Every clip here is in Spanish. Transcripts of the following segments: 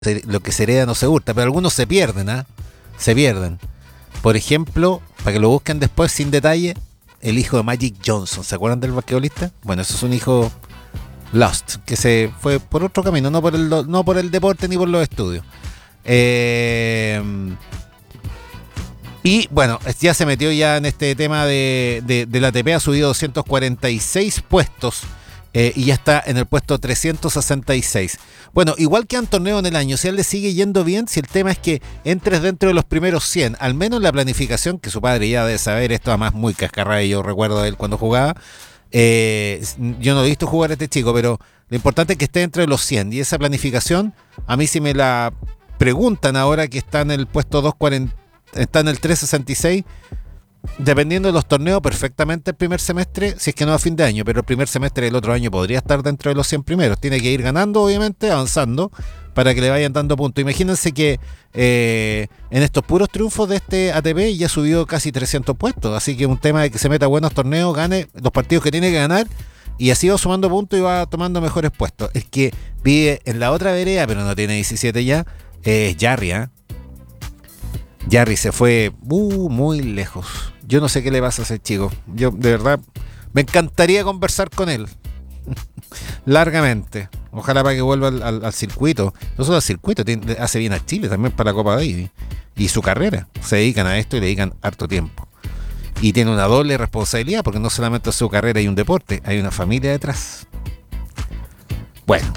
lo que se hereda no se hurta, pero algunos se pierden, ¿ah? Se pierden. Por ejemplo, para que lo busquen después sin detalle, el hijo de Magic Johnson. ¿Se acuerdan del basquetbolista? Bueno, eso es un hijo lost, que se fue por otro camino, no por el deporte ni por los estudios. Y bueno, ya se metió ya en este tema de la ATP, ha subido 246 puestos y ya está en el puesto 366. Bueno, igual que a un torneo en el año, si a él le sigue yendo bien, si el tema es que entres dentro de los primeros 100, al menos la planificación, que su padre ya debe saber, esto además muy cascarrabe, yo recuerdo de él cuando jugaba, yo no he visto jugar a este chico, pero lo importante es que esté entre los 100, y esa planificación, a mí si me la preguntan ahora que está en el puesto 240, está en el 366, dependiendo de los torneos, perfectamente el primer semestre, si es que no a fin de año, pero el primer semestre del otro año podría estar dentro de los 100 primeros. Tiene que ir ganando, obviamente, avanzando, para que le vayan dando puntos. Imagínense que en estos puros triunfos de este ATP ya subió casi 300 puestos, así que un tema de que se meta a buenos torneos, gane los partidos que tiene que ganar, y así va sumando puntos y va tomando mejores puestos. El que vive en la otra vereda, pero no tiene 17 ya, es Jarry, ¿eh? Jarry se fue muy lejos. Yo no sé qué le pasa a ese chico. Yo, de verdad, me encantaría conversar con él. Largamente. Ojalá para que vuelva al circuito. No solo al circuito, hace bien a Chile también para la Copa Davis. Y su carrera. Se dedican a esto y le dedican harto tiempo. Y tiene una doble responsabilidad porque no solamente es su carrera y un deporte, hay una familia detrás. Bueno.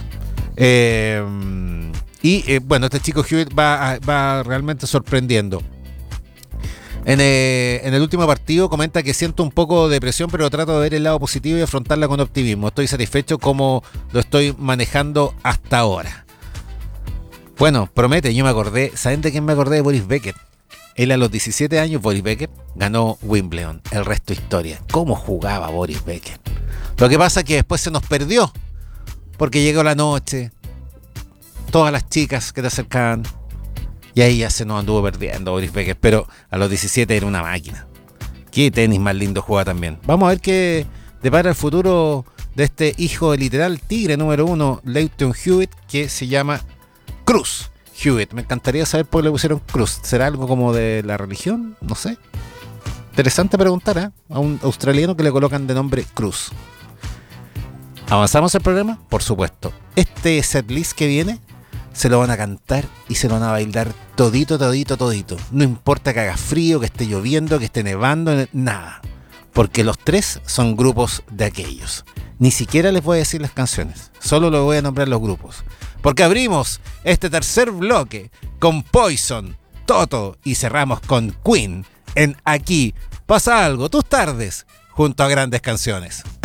Bueno, este chico Hewitt va realmente sorprendiendo. En el último partido comenta que siento un poco de presión, pero trato de ver el lado positivo y afrontarla con optimismo. Estoy satisfecho como lo estoy manejando hasta ahora. Bueno, promete, yo me acordé. ¿Saben de quién me acordé? De Boris Becker. Él a los 17 años, Boris Becker, ganó Wimbledon. El resto historia. ¿Cómo jugaba Boris Becker? Lo que pasa es que después se nos perdió, porque llegó la noche, todas las chicas que te acercaban, y ahí ya se nos anduvo perdiendo Boris Becker, pero a los 17 era una máquina. Qué tenis más lindo juega también. Vamos a ver qué depara el futuro de este hijo de literal tigre número 1, Lleyton Hewitt, que se llama Cruz Hewitt. Me encantaría saber por qué le pusieron Cruz. ¿Será algo como de la religión? No sé. Interesante preguntar, ¿eh? A un australiano que le colocan de nombre Cruz. ¿Avanzamos el programa? Por supuesto. Este setlist que viene se lo van a cantar y se lo van a bailar todito. No importa que haga frío, que esté lloviendo, que esté nevando, nada. Porque los tres son grupos de aquellos. Ni siquiera les voy a decir las canciones, solo les voy a nombrar los grupos. Porque abrimos este tercer bloque con Poison, Toto y cerramos con Queen en Aquí Pasa Algo, tus tardes, junto a grandes canciones.